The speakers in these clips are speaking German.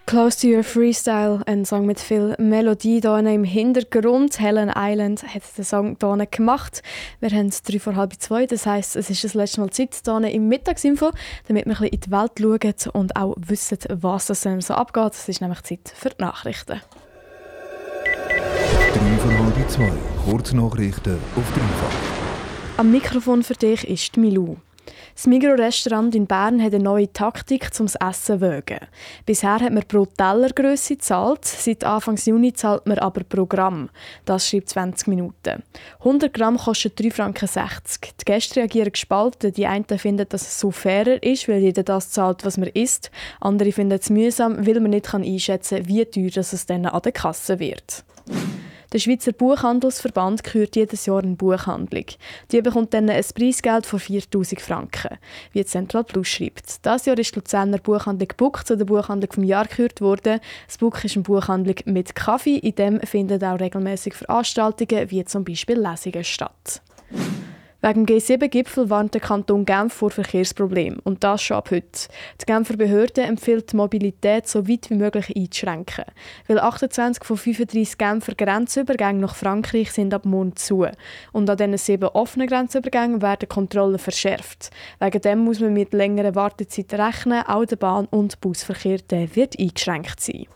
Close to Your Freestyle, ein Song mit viel Melodie hier im Hintergrund. Helen Island hat den Song hier gemacht. Wir haben es 2:03, das heisst, es ist das letzte Mal Zeit hier im Mittagsinfo, damit wir ein bisschen in die Welt schauen und auch wissen, was das so abgeht. Es ist nämlich Zeit für die Nachrichten. 2:03, Kurznachrichten auf Dreifach. Am Mikrofon für dich ist Milou. Das Migros-Restaurant in Bern hat eine neue Taktik zum Essen wägen. Bisher hat man pro Tellergrösse gezahlt, seit Anfang Juni zahlt man aber pro Gramm. Das schreibt 20 Minuten. 100 Gramm kostet 3,60 Franken. Die Gäste reagieren gespalten. Die einen finden, dass es so fairer ist, weil jeder das zahlt, was man isst. Andere finden es mühsam, weil man nicht einschätzen kann, wie teuer es dann an der Kasse wird. Der Schweizer Buchhandelsverband kürt jedes Jahr eine Buchhandlung. Die bekommt dann ein Preisgeld von 4'000 Franken, wie Central Plus schreibt. Dieses Jahr ist die Luzerner Buchhandlung Buck zu der Buchhandlung vom Jahr gekürt worden. Das Buck ist eine Buchhandlung mit Kaffee. In dem finden auch regelmäßig Veranstaltungen wie zum Beispiel Lesungen statt. Wegen dem G7-Gipfel warnt der Kanton Genf vor Verkehrsproblemen. Und das schon ab heute. Die Genfer Behörde empfiehlt, die Mobilität so weit wie möglich einzuschränken. Weil 28 von 35 Genfer Grenzübergänge nach Frankreich sind ab morgen zu. Und an diesen 7 offenen Grenzübergängen werden Kontrollen verschärft. Wegen dem muss man mit längeren Wartezeiten rechnen. Auch der Bahn- und Busverkehr wird eingeschränkt sein.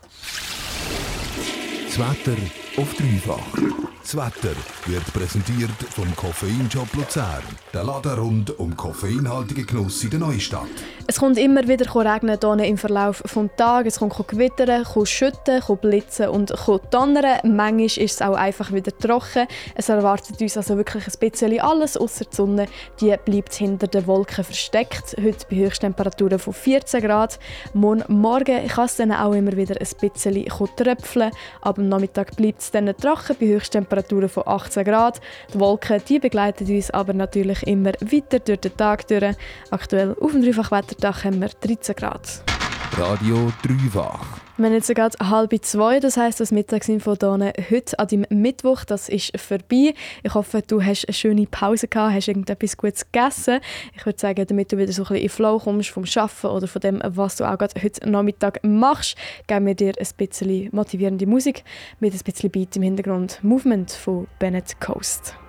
Das Wetter auf Dreifach. Das Wetter wird präsentiert vom Koffeinshop Luzern. Der Laden rund um koffeinhaltige Genuss in der Neustadt. Es kommt immer wieder regnen hier im Verlauf des Tages. Es kommt gewittern, schütten, blitzen und donnern. Manchmal ist es auch einfach wieder trocken. Es erwartet uns also wirklich ein bisschen alles, ausser die Sonne. Die bleibt hinter den Wolken versteckt. Heute bei Höchsttemperaturen von 14 Grad. Morgen kann es dann auch immer wieder ein bisschen tröpfeln. Ab dem Nachmittag bleibt es dann trocken bei Höchsttemperaturen von 18 Grad. Die Wolken die begleiten uns aber natürlich immer weiter durch den Tag durch. Aktuell auf dem Dreifachwetterdach haben wir 13 Grad. Radio Dreifach. Wir haben jetzt gerade 1:30, das heisst, das Mittagsinfo hier heute an deinem Mittwoch, das ist vorbei. Ich hoffe, du hast eine schöne Pause gehabt, hast irgendetwas Gutes gegessen. Ich würde sagen, damit du wieder so ein bisschen in den Flow kommst vom Arbeiten oder von dem, was du auch gerade heute Nachmittag machst, geben wir dir ein bisschen motivierende Musik mit ein bisschen Beat im Hintergrund. Movement von Bennett Coast.